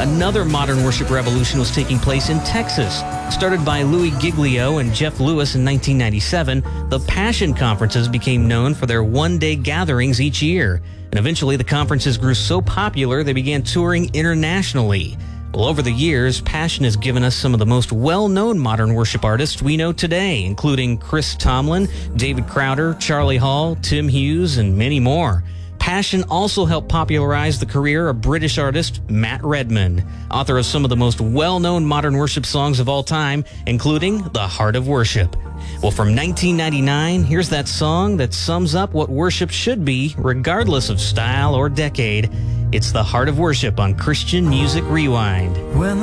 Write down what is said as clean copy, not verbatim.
Another modern worship revolution was taking place in Texas. Started by Louis Giglio and Jeff Lewis in 1997, the Passion Conferences became known for their one-day gatherings each year. And eventually the conferences grew so popular they began touring internationally. Well, over the years, Passion has given us some of the most well-known modern worship artists we know today, including Chris Tomlin, David Crowder, Charlie Hall, Tim Hughes, and many more. Passion also helped popularize the career of British artist Matt Redman, author of some of the most well-known modern worship songs of all time, including The Heart of Worship. Well, from 1999, here's that song that sums up what worship should be, regardless of style or decade. It's The Heart of Worship on Christian Music Rewind.